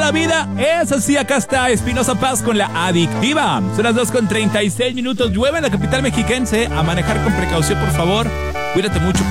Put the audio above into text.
la vida es así. Acá está Espinosa Paz con La Adictiva. Son las 2:36. Llueve en la capital mexiquense. A manejar con precaución, por favor. Cuídate mucho.